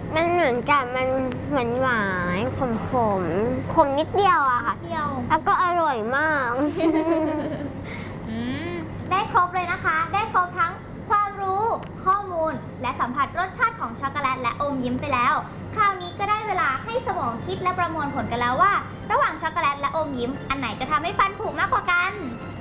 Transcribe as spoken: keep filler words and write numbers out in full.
มันเหมือนกับมันหวานหวานขมขมขมนิดเดียวอะค่ะเดียวแล้วก็อร่อยมากได้ครบเลยนะคะ ได้ครบทั้งความรู้ข้อมูลและสัมผัสรสชาติของช็อกโกแลตและอมยิ้มไปแล้วคราวนี้ก็ได้เวลาให้สมองคิดและประมวลผลกันแล้วว่าระหว่างช็อกโกแลตและอมยิ้มอันไหนจะทำให้ฟันผุมากกว่ากัน